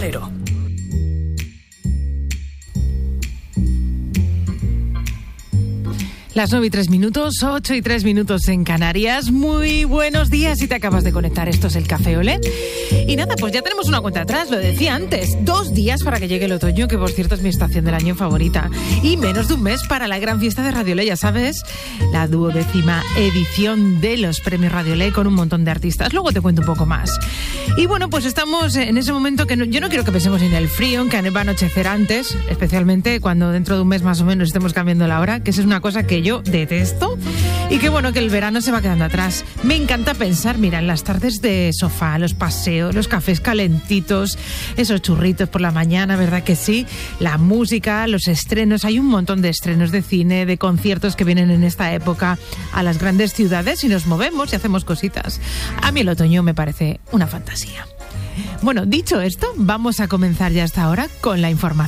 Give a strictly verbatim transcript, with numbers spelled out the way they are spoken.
Cero. Las nueve y tres minutos, ocho y tres minutos en Canarias. Muy buenos días si te acabas de conectar. Esto es el Café Olé. Y nada, pues ya tenemos una cuenta atrás, lo decía antes. Dos días para que llegue el otoño, que por cierto es mi estación del año favorita. Y menos de un mes para la gran fiesta de Radio Olé, ya sabes. La duodécima edición de los premios Radio Olé con un montón de artistas. Luego te cuento un poco más. Y bueno, pues estamos en ese momento que no, yo no quiero que pensemos en el frío, en que va a anochecer antes, especialmente cuando dentro de un mes más o menos estemos cambiando la hora, que esa es una cosa que yo Yo detesto y que bueno, que el verano se va quedando atrás. Me encanta pensar, mira, en las tardes de sofá, los paseos, los cafés calentitos, esos churritos por la mañana, ¿verdad que sí? La música, los estrenos, hay un montón de estrenos de cine, de conciertos que vienen en esta época a las grandes ciudades y nos movemos y hacemos cositas. A mí el otoño me parece una fantasía. Bueno, dicho esto, vamos a comenzar ya hasta ahora con la información.